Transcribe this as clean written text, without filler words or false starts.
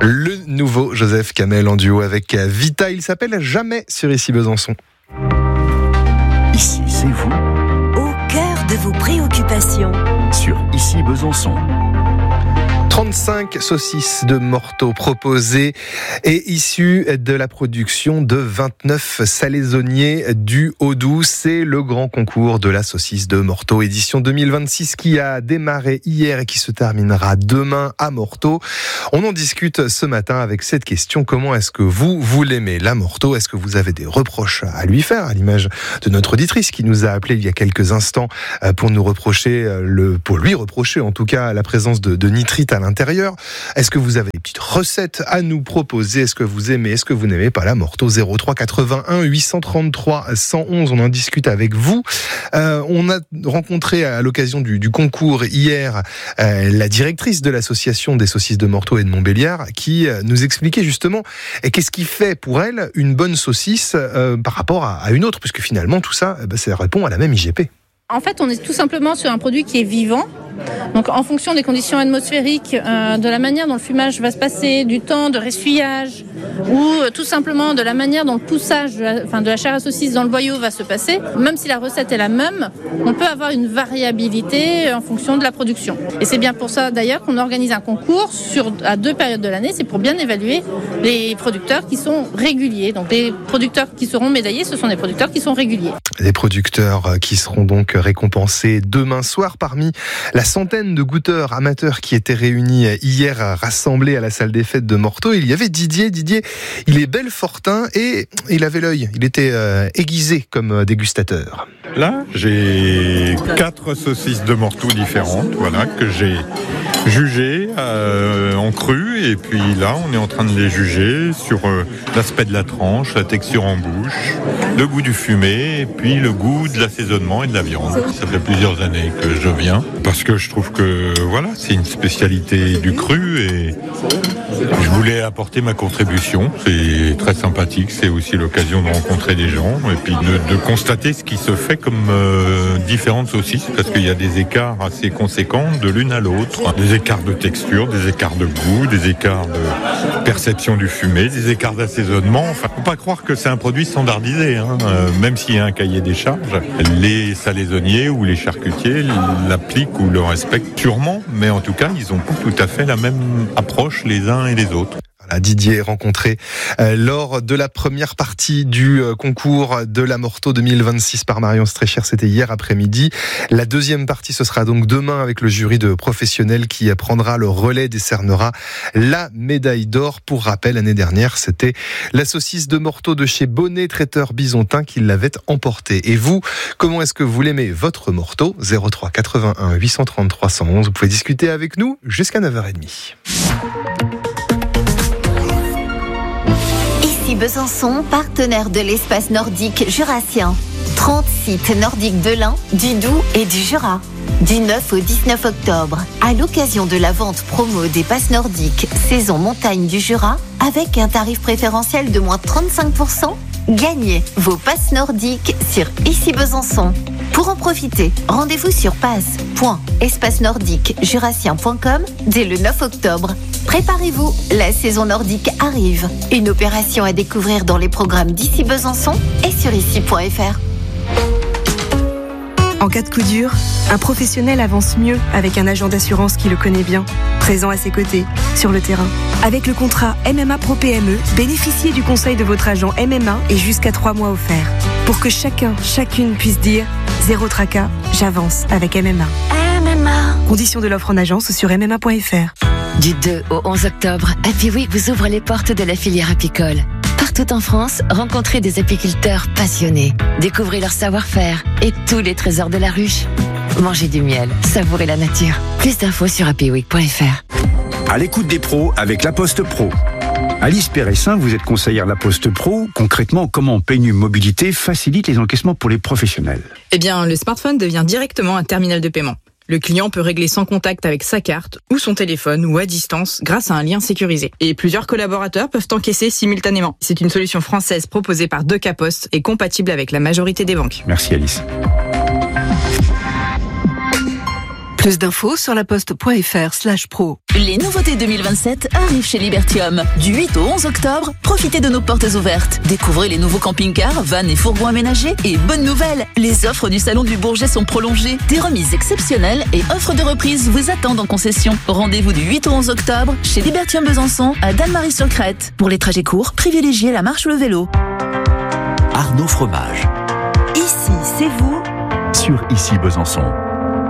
Le nouveau Joseph Kamel en duo avec Vita, il s'appelle Jamais sur Ici Besançon. Ici, c'est vous. Au cœur de vos préoccupations. Sur Ici Besançon. 35 saucisses de Morteau proposées et issues de la production de 29 salaisonniers du Haut-Doubs. C'est le grand concours de la saucisse de Morteau, édition 2026, qui a démarré hier et qui se terminera demain à Morteau. On en discute ce matin avec cette question: comment est-ce que vous l'aimez, la Morteau? Est-ce que vous avez des reproches à lui faire, à l'image de notre auditrice qui nous a appelé il y a quelques instants pour lui reprocher en tout cas la présence de nitrite à l'intérieur? Est-ce que vous avez des petites recettes à nous proposer? Est-ce que vous aimez, est-ce que vous n'aimez pas la Morteau? 03 81 833 111, on en discute avec vous. On a rencontré à l'occasion du concours hier la directrice de l'association des saucisses de Morteau et de Montbéliard qui nous expliquait justement qu'est-ce qui fait pour elle une bonne saucisse par rapport à une autre, puisque finalement tout ça, ça répond à la même IGP. En fait, on est tout simplement sur un produit qui est vivant. Donc, en fonction des conditions atmosphériques, de la manière dont le fumage va se passer, du temps de ressuyage, ou tout simplement de la manière dont le poussage de la chair à saucisse dans le boyau va se passer, même si la recette est la même, on peut avoir une variabilité en fonction de la production. Et c'est bien pour ça d'ailleurs qu'on organise un concours à 2 périodes de l'année. C'est pour bien évaluer les producteurs qui sont réguliers. Donc les producteurs qui seront médaillés, ce sont des producteurs qui sont réguliers. Les producteurs qui seront donc récompensés demain soir. Parmi la centaine de goûteurs amateurs qui étaient réunis hier, rassemblés à la salle des fêtes de Morteau, il y avait Didier. Didier, il est belfortin et il avait l'œil. Il était aiguisé comme dégustateur. Là, j'ai 4 saucisses de Morteau différentes, que j'ai jugées en cru, et puis là, on est en train de les juger sur l'aspect de la tranche, la texture en bouche, le goût du fumé, et puis le goût de l'assaisonnement et de la viande. Ça fait plusieurs années que je viens, parce que je trouve que c'est une spécialité du cru, et je voulais apporter ma contribution. C'est très sympathique, c'est aussi l'occasion de rencontrer des gens, et puis de constater ce qui se fait comme différentes saucisses, parce qu'il y a des écarts assez conséquents de l'une à l'autre, des écarts de texture, des écarts de goût, des écarts de perception du fumé, des écarts d'assaisonnement. Faut pas croire que c'est un produit standardisé, même s'il y a un cahier des charges. Les salaisonniers ou les charcutiers l'appliquent ou le respectent sûrement, mais en tout cas, ils ont tout à fait la même approche les uns et les autres. Didier rencontré lors de la première partie du concours de la Morteau 2026 par Marion Strécher, c'était hier après-midi. La deuxième partie, ce sera donc demain avec le jury de professionnels qui prendra le relais, décernera la médaille d'or. Pour rappel, l'année dernière, c'était la saucisse de Morteau de chez Bonnet Traiteur Bisontin qui l'avait emporté. Et vous, comment est-ce que vous l'aimez, votre Morteau? 03 81 833 111. Vous pouvez discuter avec nous jusqu'à 9h30. Besançon, partenaire de l'espace nordique jurassien. 30 sites nordiques de l'Ain, du Doubs et du Jura. Du 9 au 19 octobre, à l'occasion de la vente promo des passes nordiques saison montagne du Jura, avec un tarif préférentiel de moins 35%, gagnez vos passes nordiques sur Ici Besançon. Pour en profiter, rendez-vous sur passe.espacenordiquejurassien.com dès le 9 octobre. Préparez-vous, la saison nordique arrive. Une opération à découvrir dans les programmes d'Ici Besançon et sur ici.fr. En cas de coup dur, un professionnel avance mieux avec un agent d'assurance qui le connaît bien, présent à ses côtés, sur le terrain. Avec le contrat MMA Pro PME, bénéficiez du conseil de votre agent MMA et jusqu'à 3 mois offerts. Pour que chacune puisse dire « Zéro tracas, j'avance avec MMA ». MMA. Conditions de l'offre en agence sur MMA.fr. Du 2 au 11 octobre, Happy Week vous ouvre les portes de la filière apicole. Partout en France, rencontrez des apiculteurs passionnés. Découvrez leur savoir-faire et tous les trésors de la ruche. Mangez du miel, savourez la nature. Plus d'infos sur happyweek.fr. À l'écoute des pros avec La Poste Pro. Alice Péressin, vous êtes conseillère de La Poste Pro. Concrètement, comment PNU Mobilité facilite les encaissements pour les professionnels? Eh bien, le smartphone devient directement un terminal de paiement. Le client peut régler sans contact avec sa carte ou son téléphone ou à distance grâce à un lien sécurisé. Et plusieurs collaborateurs peuvent encaisser simultanément. C'est une solution française proposée par Deca Post et compatible avec la majorité des banques. Merci Alice. Plus d'infos sur laposte.fr/pro. Les nouveautés 2027 arrivent chez Libertium. Du 8 au 11 octobre, profitez de nos portes ouvertes. Découvrez les nouveaux camping-cars, vannes et fourgons aménagés. Et bonne nouvelle, les offres du Salon du Bourget sont prolongées. Des remises exceptionnelles et offres de reprise vous attendent en concession. Rendez-vous du 8 au 11 octobre chez Libertium Besançon à Danemarie-sur-Crète. Pour les trajets courts, privilégiez la marche ou le vélo. Arnaud Fromage. Ici, c'est vous. Sur Ici Besançon.